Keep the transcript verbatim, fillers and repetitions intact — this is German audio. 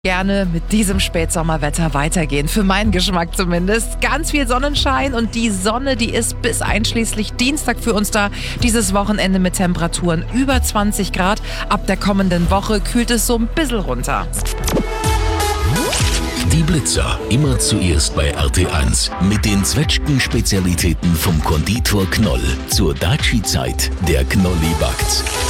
Gerne mit diesem Spätsommerwetter weitergehen, für meinen Geschmack zumindest. Ganz viel Sonnenschein und die Sonne, die ist bis einschließlich Dienstag für uns da. Dieses Wochenende mit Temperaturen über zwanzig Grad. Ab der kommenden Woche kühlt es so ein bisschen runter. Die Blitzer, immer zuerst bei R T eins. Mit den Zwetschgen-Spezialitäten vom Konditor Knoll. Zur Daci-Zeit, der Knolli backt's.